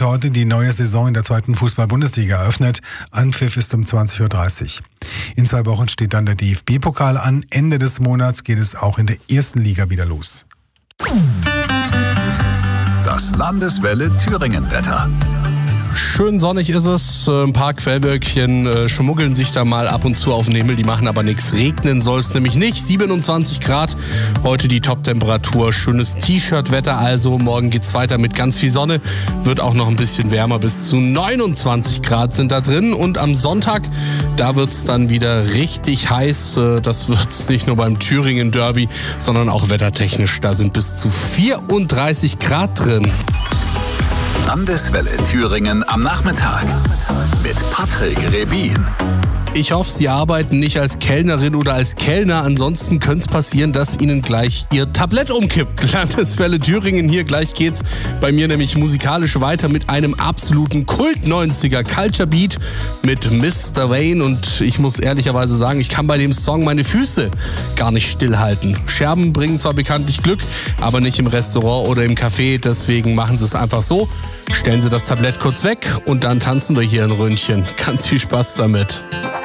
heute die neue Saison in der 2. Fußball-Bundesliga eröffnet. Anpfiff ist um 20.30 Uhr. In 2 Wochen steht dann der DFB-Pokal an. Ende des Monats geht es auch in der 1. Liga wieder los. Das Landeswelle Thüringen-Wetter. Schön sonnig ist es, ein paar Quellwölkchen schmuggeln sich da mal ab und zu auf den Himmel, die machen aber nichts. Regnen soll es nämlich nicht, 27 Grad, heute die Top-Temperatur, schönes T-Shirt-Wetter also, morgen geht's weiter mit ganz viel Sonne, wird auch noch ein bisschen wärmer, bis zu 29 Grad sind da drin und am Sonntag, da wird's dann wieder richtig heiß, das wird's nicht nur beim Thüringen-Derby, sondern auch wettertechnisch, da sind bis zu 34 Grad drin. Landeswelle Thüringen am Nachmittag mit Patrick Rebin. Ich hoffe, Sie arbeiten nicht als Kellnerin oder als Kellner. Ansonsten könnte es passieren, dass Ihnen gleich Ihr Tablett umkippt. Landeswelle Thüringen, hier gleich geht's bei mir nämlich musikalisch weiter mit einem absoluten Kult-90er Culture Beat mit Mr. Wayne. Und ich muss ehrlicherweise sagen, ich kann bei dem Song meine Füße gar nicht stillhalten. Scherben bringen zwar bekanntlich Glück, aber nicht im Restaurant oder im Café. Deswegen machen Sie es einfach so. Stellen Sie das Tablett kurz weg und dann tanzen wir hier ein Ründchen. Ganz viel Spaß damit.